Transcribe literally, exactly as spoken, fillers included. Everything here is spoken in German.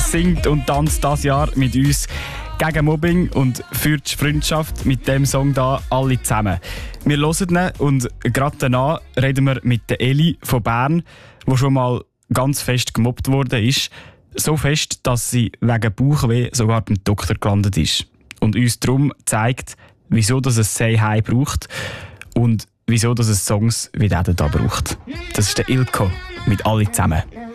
singt und tanzt das Jahr mit uns gegen Mobbing und für die Freundschaft mit dem Song da alle zusammen. Wir hören ihn und gerade danach reden wir mit der Eli von Bern, die schon mal ganz fest gemobbt worden ist. So fest, dass sie wegen Bauchweh sogar beim Doktor gelandet ist. Und uns darum zeigt, wieso das es Say Hi braucht und wieso das es Songs wie diesen da braucht. Das ist der Ilko mit «Alle zusammen».